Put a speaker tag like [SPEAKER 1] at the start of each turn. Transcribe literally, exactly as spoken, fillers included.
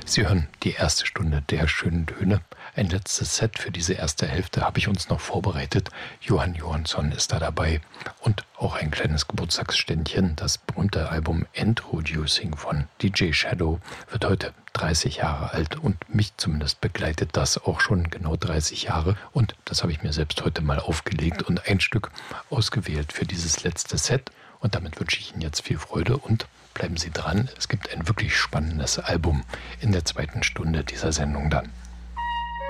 [SPEAKER 1] Sie hören die erste Stunde der schönen Töne. Ein letztes Set für diese erste Hälfte habe ich uns noch vorbereitet. Johann Johansson ist da dabei und auch ein kleines Geburtstagsständchen. Das berühmte Album Introducing von D J Shadow wird heute dreißig Jahre alt und mich zumindest begleitet das auch schon genau dreißig Jahre. Und das habe ich mir selbst heute mal aufgelegt und ein Stück ausgewählt für dieses letzte Set. Und damit wünsche ich Ihnen jetzt viel Freude und bleiben Sie dran. Es gibt ein wirklich spannendes Album in der zweiten Stunde dieser Sendung dann.